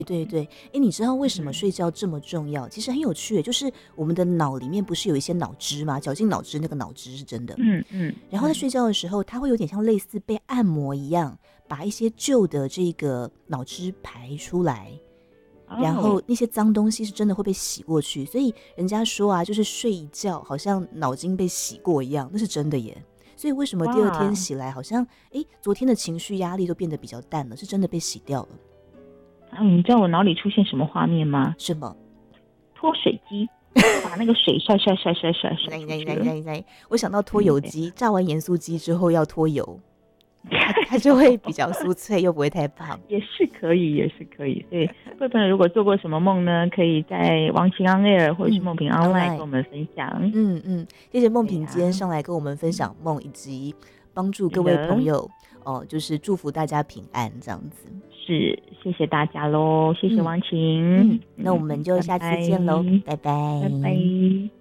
对对，哎，你知道为什么睡觉这么重要？其实很有趣，就是我们的脑里面不是有一些脑汁吗？绞尽脑汁，那个脑汁是真的。然后在睡觉的时候，它会有点像类似被按摩一样，把一些旧的这个脑汁排出来，然后那些脏东西是真的会被洗过去。所以人家说啊，就是睡一觉好像脑筋被洗过一样，那是真的耶。所以为什么第二天哇， 醒来好像，哎，昨天的情绪压力都变得比较淡了，是真的被洗掉了。 你知道我脑里出现什么画面吗？ 什么？ 脱水机，把那个水甩出去了。 我想到脱油对， 机，炸完盐酥鸡之后要脱油，它就会比较酥脆，又不会太胖。 也是可以，也是可以。对，各位朋友如果做过什么梦呢，可以在王晴 on air 或者是梦萍 online 跟我们分享。 谢谢梦萍今天对呀， 上来跟我们分享梦，以及帮助各位是的， 朋友就是祝福大家平安这样子。 是，谢谢大家喽，谢谢嗯王晴。 那我们就下次拜拜， 见喽，拜拜。 拜拜。